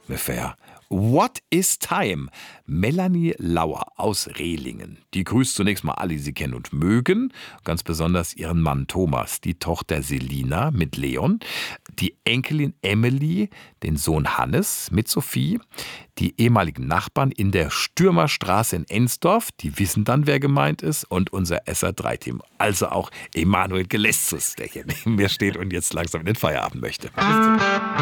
ungefähr. What is Time? Melanie Lauer aus Rehlingen. Die grüßt zunächst mal alle, die sie kennen und mögen. Ganz besonders ihren Mann Thomas, die Tochter Selina mit Leon, die Enkelin Emily, den Sohn Hannes mit Sophie, die ehemaligen Nachbarn in der Stürmerstraße in Ensdorf, die wissen dann, wer gemeint ist, und unser SR3-Team. Also auch Emanuel Geleszus, der hier neben mir steht und jetzt langsam in den Feierabend möchte.